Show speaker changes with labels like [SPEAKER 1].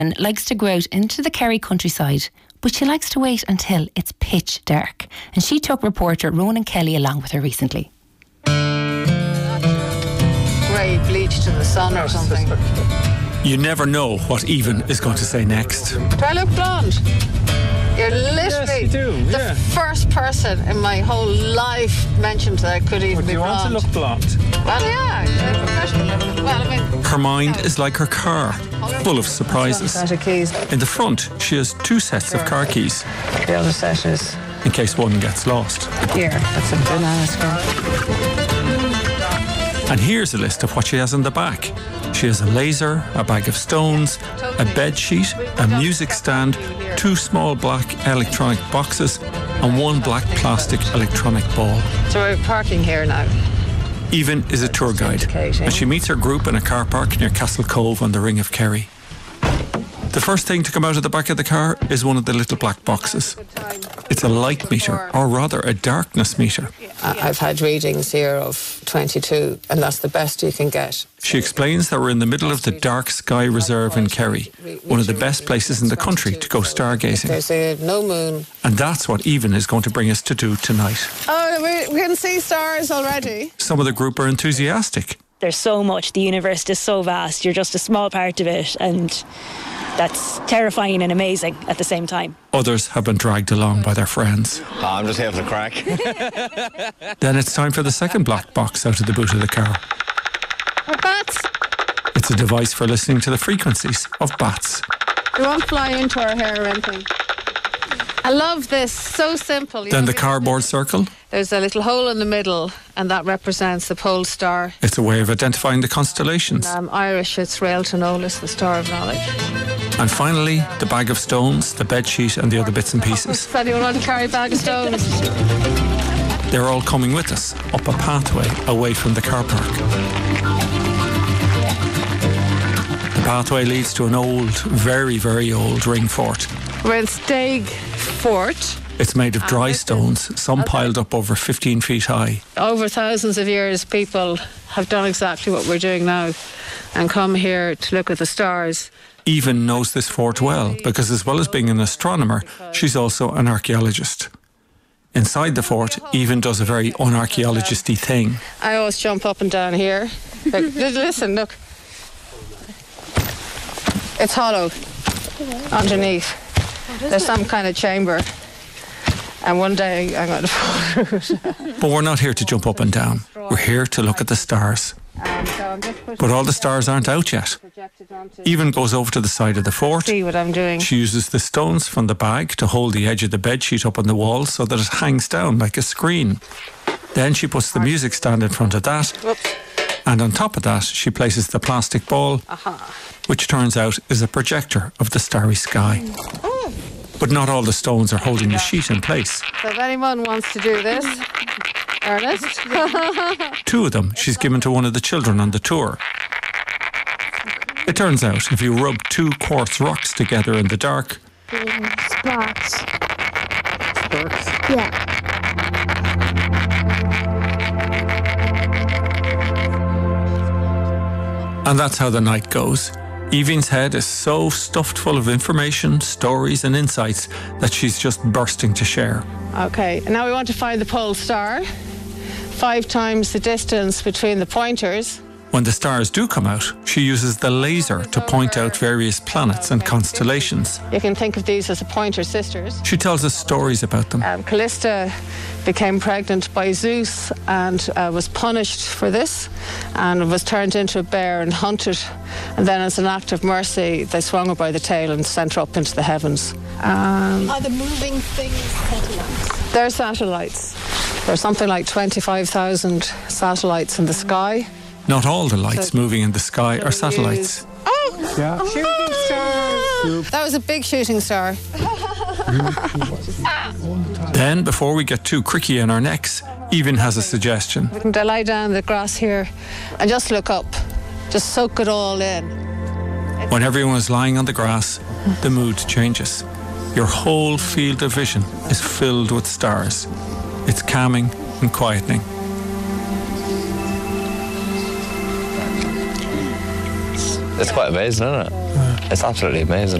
[SPEAKER 1] and likes to go out into the Kerry countryside, but she likes to wait until it's pitch dark. And she took reporter Ronan Kelly along with her recently.
[SPEAKER 2] Grey bleached in the sun or something.
[SPEAKER 3] You never know what Even is going to say next.
[SPEAKER 2] Do I look blonde? You're literally the first person in my whole life mentioned that I could even be blonde.
[SPEAKER 3] Do you want to look blonde?
[SPEAKER 2] Well, yeah. Well, I mean...
[SPEAKER 3] Her mind is like her car, full of surprises. In the front, she has 2 sets of car keys.
[SPEAKER 2] The other set is...
[SPEAKER 3] in case one gets lost.
[SPEAKER 2] Here, that's a banana skirt.
[SPEAKER 3] And here's a list of what she has in the back. She has a laser, a bag of stones, a bed sheet, a music stand, 2 small black electronic boxes, and 1 black plastic electronic ball.
[SPEAKER 2] So we're parking here now.
[SPEAKER 3] Even is a tour guide, and she meets her group in a car park near Castle Cove on the Ring of Kerry. The first thing to come out of the back of the car is one of the little black boxes. It's a light meter, or rather a darkness meter.
[SPEAKER 2] I've had readings here of 22, and that's the best you can get.
[SPEAKER 3] She explains that we're in the middle of the Dark Sky Reserve in Kerry, one of the best places in the country to go stargazing.
[SPEAKER 2] There's no moon.
[SPEAKER 3] And that's what Even is going to bring us to do tonight.
[SPEAKER 2] Oh, we can see stars already.
[SPEAKER 3] Some of the group are enthusiastic.
[SPEAKER 4] There's so much. The universe is so vast. You're just a small part of it, and that's terrifying and amazing at the same time.
[SPEAKER 3] Others have been dragged along by their friends.
[SPEAKER 5] I'm just here for the crack.
[SPEAKER 3] Then it's time for the second black box out of the boot of the car.
[SPEAKER 2] Bats.
[SPEAKER 3] It's a device for listening to the frequencies of bats.
[SPEAKER 2] They won't fly into our hair or anything. I love this, so simple.
[SPEAKER 3] Then the cardboard circle.
[SPEAKER 2] There's a little hole in the middle, and that represents the pole star.
[SPEAKER 3] It's a way of identifying the constellations.
[SPEAKER 2] Irish, it's Réalta Nólis, the star of knowledge.
[SPEAKER 3] And finally, the bag of stones, the bed sheet, and the other bits and pieces.
[SPEAKER 2] Does anyone want to carry a bag of stones?
[SPEAKER 3] They're all coming with us, up a pathway away from the car park. The pathway leads to an old, very, very old ring fort.
[SPEAKER 2] We're in Staig Fort.
[SPEAKER 3] It's made of dry stones, some piled up over 15 feet high.
[SPEAKER 2] Over thousands of years, people have done exactly what we're doing now and come here to look at the stars.
[SPEAKER 3] Even knows this fort well, because as well as being an astronomer, she's also an archaeologist. Inside the fort, Even does a very un-archaeologist-y thing.
[SPEAKER 2] I always jump up and down here. Listen, look. It's hollow underneath. There's some kind of chamber. And one day I'm going to fall through it.
[SPEAKER 3] But we're not here to jump up and down. We're here to look at the stars. But all the stars aren't out yet. Even goes over to the side of the fort.
[SPEAKER 2] See what I'm doing.
[SPEAKER 3] She uses the stones from the bag to hold the edge of the bedsheet up on the wall so that it hangs down like a screen. Then she puts the music stand in front of that.
[SPEAKER 2] Whoops.
[SPEAKER 3] And on top of that, she places the plastic ball, which turns out is a projector of the starry sky. But not all the stones are holding the sheet in place.
[SPEAKER 2] So if anyone wants to do this, Ernest.
[SPEAKER 3] 2 of them she's given to one of the children on the tour. It turns out if you rub 2 quartz rocks together in the dark...
[SPEAKER 6] Sparks.
[SPEAKER 3] Sparks?
[SPEAKER 6] Yeah.
[SPEAKER 3] And that's how the night goes. Evine's head is so stuffed full of information, stories and insights that she's just bursting to share.
[SPEAKER 2] Okay, now we want to find the pole star. 5 times the distance between the pointers.
[SPEAKER 3] When the stars do come out, she uses the laser to point out various planets and constellations.
[SPEAKER 2] You can think of these as the Pointer Sisters.
[SPEAKER 3] She tells us stories about them.
[SPEAKER 2] Callista became pregnant by Zeus and was punished for this and was turned into a bear and hunted. And then as an act of mercy, they swung her by the tail and sent her up into the heavens.
[SPEAKER 6] Are the moving things satellites?
[SPEAKER 2] They're satellites. There's something like 25,000 satellites in the sky.
[SPEAKER 3] Not all the lights moving in the sky are satellites.
[SPEAKER 2] Oh! Yeah. Shooting star! That was a big shooting star.
[SPEAKER 3] Then, before we get too cricky in our necks, Even has a suggestion.
[SPEAKER 2] We can lie down in the grass here and just look up. Just soak it all in.
[SPEAKER 3] When everyone is lying on the grass, the mood changes. Your whole field of vision is filled with stars. It's calming and quietening.
[SPEAKER 5] It's quite amazing, isn't it? It's absolutely amazing.